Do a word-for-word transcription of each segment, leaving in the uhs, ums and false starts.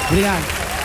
Obrigado.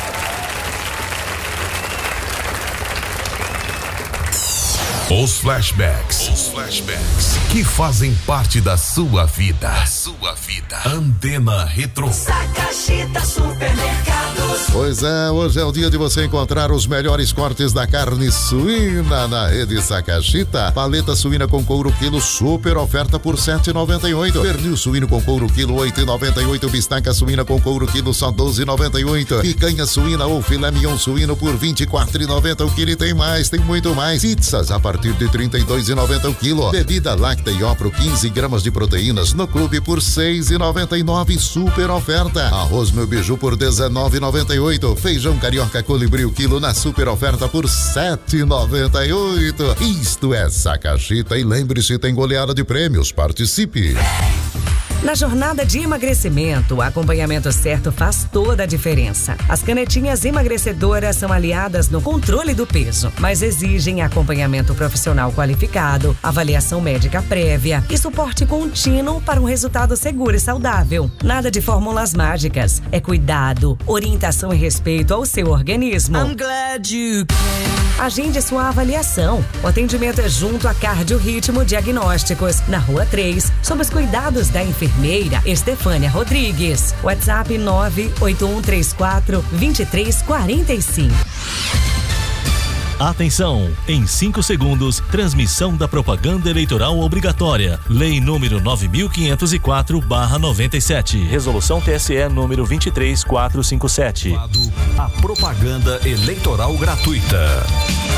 Os flashbacks. Os flashbacks que fazem parte da sua vida. Da sua vida. Antena Retro. Sacachita Supermercados. Pois é, hoje é o dia de você encontrar os melhores cortes da carne suína na rede Sacachita. Paleta suína com couro quilo, super oferta por sete reais e noventa e oito centavos. Pernil suíno com couro quilo, oito reais e noventa e oito centavos. Bistaca suína com couro quilo, só doze reais e noventa e oito centavos. Picanha suína ou filé mignon suíno por vinte e quatro reais e noventa centavos. O quilo tem mais, tem muito mais. Pizzas a partir de trinta e dois reais e noventa centavos o quilo. Bebida láctea Iopro, quinze gramas de proteínas no clube por seis reais e noventa e nove centavos. Super oferta. Arroz meu biju por dezenove reais e noventa e oito centavos. Feijão carioca colibri o quilo na super oferta por sete reais e noventa e oito centavos. Isto é Sacachita e lembre-se, tem goleada de prêmios. Participe. Na jornada de emagrecimento, o acompanhamento certo faz toda a diferença. As canetinhas emagrecedoras são aliadas no controle do peso, mas exigem acompanhamento profissional qualificado, avaliação médica prévia e suporte contínuo para um resultado seguro e saudável. Nada de fórmulas mágicas, é cuidado, orientação e respeito ao seu organismo. I'm glad you came. Agende sua avaliação. O atendimento é junto a Cardio Ritmo Diagnósticos, na Rua três, sob os cuidados da enfermeira Estefânia Rodrigues. WhatsApp nove oito um três quatro, dois três quatro cinco. Atenção! Em cinco segundos, transmissão da propaganda eleitoral obrigatória. Lei número nove mil quinhentos e quatro barra noventa e sete. Resolução T S E número vinte e três mil quatrocentos e cinquenta e sete. A propaganda eleitoral gratuita.